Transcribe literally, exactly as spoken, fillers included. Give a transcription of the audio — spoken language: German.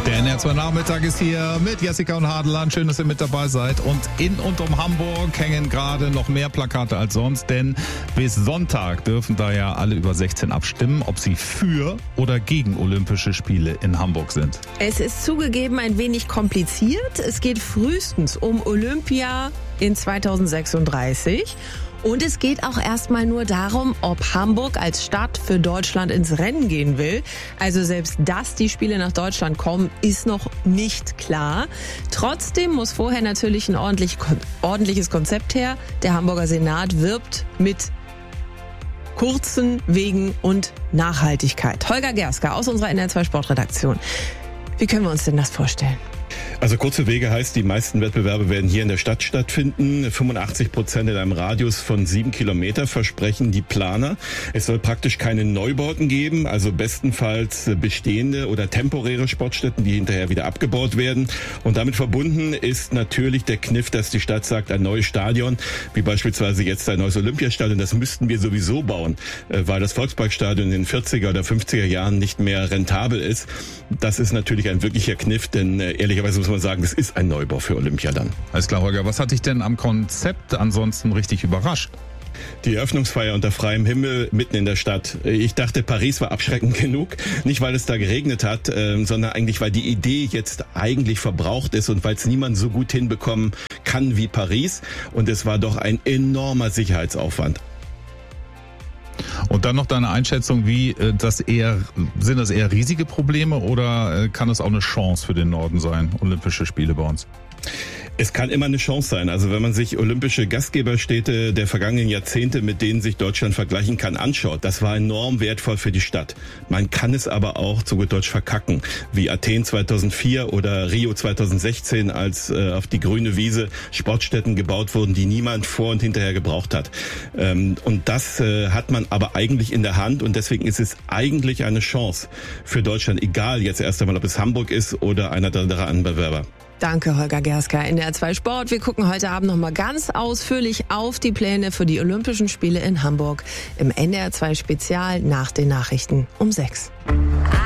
Der N R zwei Nachmittag ist hier mit Jessica und Hadeland. Schön, dass ihr mit dabei seid. Und in und um Hamburg hängen gerade noch mehr Plakate als sonst, denn bis Sonntag dürfen da ja alle über sechzehn abstimmen, ob sie für oder gegen Olympische Spiele in Hamburg sind. Es ist zugegeben ein wenig kompliziert. Es geht frühestens um Olympia in zweitausendsechsunddreißig. Und es geht auch erstmal nur darum, ob Hamburg als Stadt für Deutschland ins Rennen gehen will. Also selbst, dass die Spiele nach Deutschland kommen, ist noch nicht klar. Trotzdem muss vorher natürlich ein ordentlich, ordentliches Konzept her. Der Hamburger Senat wirbt mit kurzen Wegen und Nachhaltigkeit. Holger Gersker aus unserer N R zwei Sportredaktion. Wie können wir uns denn das vorstellen? Also kurze Wege heißt, die meisten Wettbewerbe werden hier in der Stadt stattfinden. fünfundachtzig Prozent in einem Radius von sieben Kilometer versprechen die Planer. Es soll praktisch keine Neubauten geben, also bestenfalls bestehende oder temporäre Sportstätten, die hinterher wieder abgebaut werden. Und damit verbunden ist natürlich der Kniff, dass die Stadt sagt, ein neues Stadion, wie beispielsweise jetzt ein neues Olympiastadion, das müssten wir sowieso bauen, weil das Volksparkstadion in den vierziger oder fünfziger Jahren nicht mehr rentabel ist. Das ist natürlich ein wirklicher Kniff, denn ehrlicherweise muss man sagen, das ist ein Neubau für Olympia dann. Alles klar, Holger. Was hat dich denn am Konzept ansonsten richtig überrascht? Die Eröffnungsfeier unter freiem Himmel mitten in der Stadt. Ich dachte, Paris war abschreckend genug. Nicht, weil es da geregnet hat, sondern eigentlich, weil die Idee jetzt eigentlich verbraucht ist und weil es niemand so gut hinbekommen kann wie Paris. Und es war doch ein enormer Sicherheitsaufwand. Und dann noch deine Einschätzung, wie das eher, sind das eher riesige Probleme oder kann das auch eine Chance für den Norden sein, Olympische Spiele bei uns? Es kann immer eine Chance sein. Also wenn man sich olympische Gastgeberstädte der vergangenen Jahrzehnte, mit denen sich Deutschland vergleichen kann, anschaut, das war enorm wertvoll für die Stadt. Man kann es aber auch zu gut Deutsch verkacken, wie Athen zweitausendvier oder Rio zweitausendsechzehn, als äh, auf die grüne Wiese Sportstätten gebaut wurden, die niemand vor und hinterher gebraucht hat. Ähm, und das äh, hat man aber eigentlich in der Hand und deswegen ist es eigentlich eine Chance für Deutschland, egal jetzt erst einmal, ob es Hamburg ist oder einer der anderen Bewerber. Danke, Holger Gersker. In der N R zwei Sport. Wir gucken heute Abend noch mal ganz ausführlich auf die Pläne für die Olympischen Spiele in Hamburg im N R zwei Spezial nach den Nachrichten um sechs.